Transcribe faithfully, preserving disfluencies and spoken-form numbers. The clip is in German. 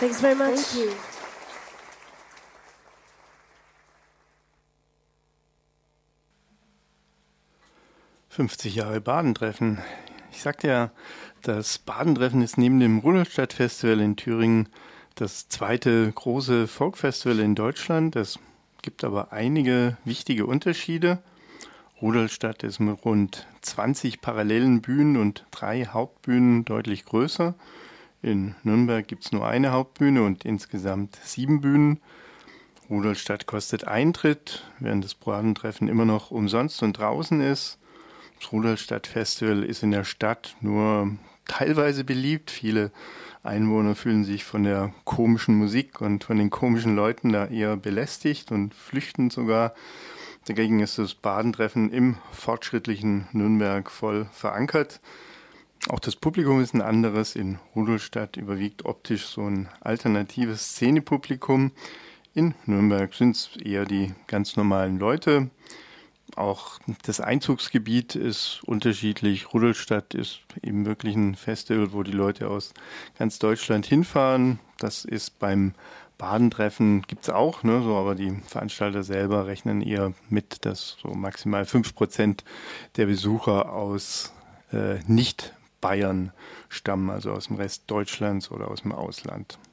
Thanks very much. Thank you. fünfzig Jahre Badentreffen. Ich sagte ja, das Badentreffen ist neben dem Rudolstadt-Festival in Thüringen das zweite große Folkfestival in Deutschland. Es gibt aber einige wichtige Unterschiede. Rudolstadt ist mit rund zwanzig parallelen Bühnen und drei Hauptbühnen deutlich größer. In Nürnberg gibt es nur eine Hauptbühne und insgesamt sieben Bühnen. Rudolstadt kostet Eintritt, während das Badentreffen immer noch umsonst und draußen ist. Das Rudolstadt-Festival ist in der Stadt nur teilweise beliebt. Viele Einwohner fühlen sich von der komischen Musik und von den komischen Leuten da eher belästigt und flüchten sogar. Dagegen ist das Badentreffen im fortschrittlichen Nürnberg voll verankert. Auch das Publikum ist ein anderes. In Rudolstadt überwiegt optisch so ein alternatives Szenepublikum. In Nürnberg sind es eher die ganz normalen Leute. Auch das Einzugsgebiet ist unterschiedlich. Rudolstadt ist eben wirklich ein Festival, wo die Leute aus ganz Deutschland hinfahren. Das ist beim Badentreffen, gibt es auch, ne, so, aber die Veranstalter selber rechnen eher mit, dass so maximal fünf Prozent der Besucher aus äh, Nicht-Bayern stammen, also aus dem Rest Deutschlands oder aus dem Ausland.